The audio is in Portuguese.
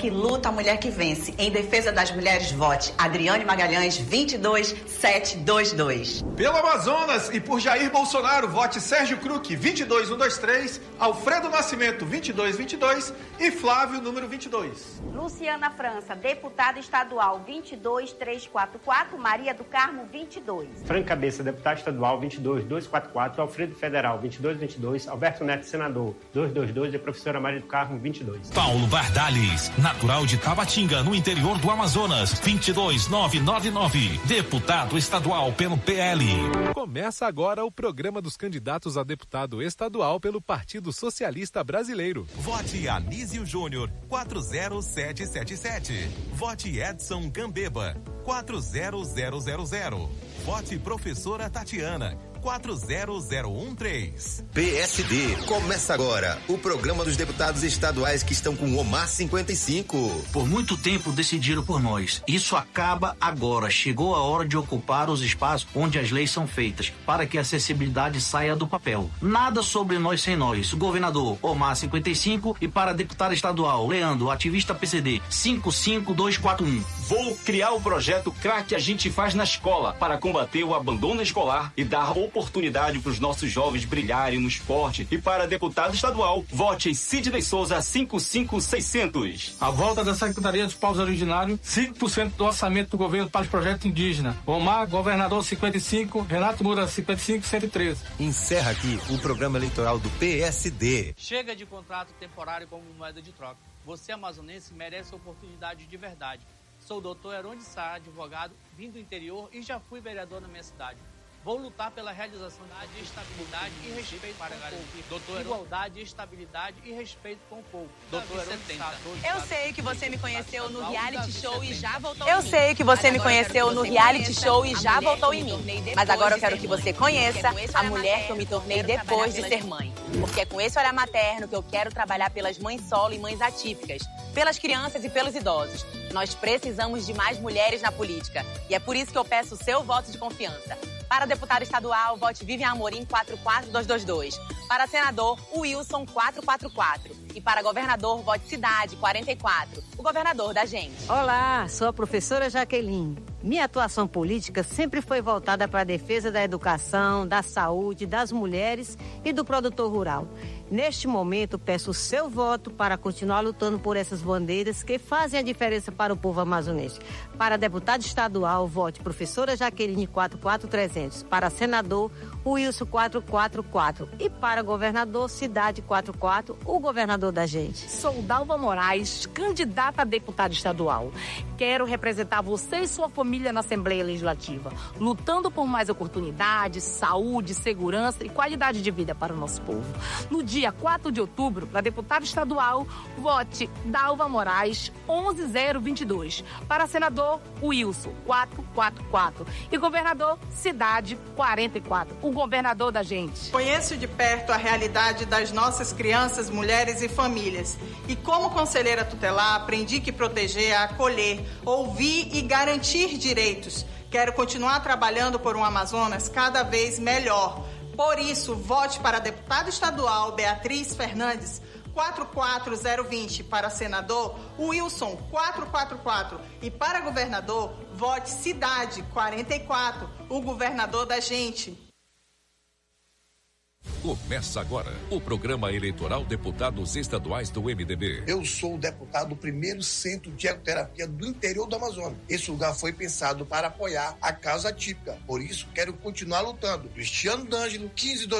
que luta, a mulher que vence. Em defesa das mulheres, vote Adriane Magalhães 22722. Pelo Amazonas e por Jair Bolsonaro, vote Sérgio Kruck 22123, Alfredo Nascimento 2222 e Flávio número 22. Luciana França, deputada estadual 22344, Maria do Carmo 22. Franca Cabeça, deputado estadual 22244, Alfredo Federal 2222, Alberto Neto, senador 222 e professora Maria do Carmo 22. Paulo Bardales, natural de Tabatinga, no interior do Amazonas, 22999, deputado estadual pelo PL. Começa agora o programa dos candidatos a deputado estadual pelo Partido Socialista Brasileiro. Vote Anísio Júnior 40777. Vote Edson Gambeba 40000. Vote professora Tatiana 40013. PSD. Começa agora o programa dos deputados estaduais que estão com o Omar 55. Por muito tempo decidiram por nós. Isso acaba agora. Chegou a hora de ocupar os espaços onde as leis são feitas, para que a acessibilidade saia do papel. Nada sobre nós sem nós. Governador Omar 55 e para deputado estadual Leandro, ativista PCD 55241. Vou criar o projeto CRAC A Gente Faz na Escola para combater o abandono escolar e dar oportunidade para os nossos jovens brilharem no esporte. E para deputado estadual, vote em Sidney Souza 55600. A volta da Secretaria dos Povos Originários, 5% do orçamento do governo para os projetos indígenas. Omar, governador 55, Renato Moura 55113. Encerra aqui o programa eleitoral do PSD. Chega de contrato temporário como moeda de troca. Você, amazonense, merece oportunidade de verdade. Sou o doutor Heron de Sá, advogado, vim do interior e já fui vereador na minha cidade. Vou lutar pela realização de estabilidade e respeito para garantir igualdade, estabilidade e respeito com o povo. Doutor 70. Eu sei que você me conheceu no reality show e já voltou Eu sei que você me conheceu no reality show e já voltou em mim. Mas agora eu quero que você conheça a mulher que eu me tornei depois de ser mãe. Porque é com esse olhar materno que eu quero trabalhar pelas mães solo e mães atípicas, pelas crianças e pelos idosos. Nós precisamos de mais mulheres na política. E é por isso que eu peço o seu voto de confiança. Para deputado estadual, vote Vivian Amorim 44222. Para senador, Wilson 444. E para governador, vote Cidade 44. O governador da gente. Olá, sou a professora Jaqueline. Minha atuação política sempre foi voltada para a defesa da educação, da saúde, das mulheres e do produtor rural. Neste momento, peço o seu voto para continuar lutando por essas bandeiras que fazem a diferença para o povo amazonense. Para deputado estadual, vote professora Jaqueline 44300. Para senador, Wilson 444. E para governador, Cidade 44, o governador da gente. Sou Dalva Moraes, candidata a deputada estadual. Quero representar você e sua família na Assembleia Legislativa, lutando por mais oportunidades, saúde, segurança e qualidade de vida para o nosso povo. No dia 4 de outubro, para deputado estadual, vote Dalva Moraes 11022. Para senador, Wilson 444. E governador, Cidade 44. O governador da gente. Conheço de perto a realidade das nossas crianças, mulheres e famílias. E como conselheira tutelar, aprendi que proteger é acolher, ouvir e garantir direitos. Quero continuar trabalhando por um Amazonas cada vez melhor. Por isso, vote para deputada estadual Beatriz Fernandes 44020. Para senador, Wilson 444. E para governador, vote Cidade 44, o governador da gente. Começa agora o programa eleitoral Deputados Estaduais do MDB. Eu sou o deputado do primeiro centro de ecoterapia do interior do Amazonas. Esse lugar foi pensado para apoiar a causa atípica. Por isso, quero continuar lutando. Cristiano D'Angelo, 15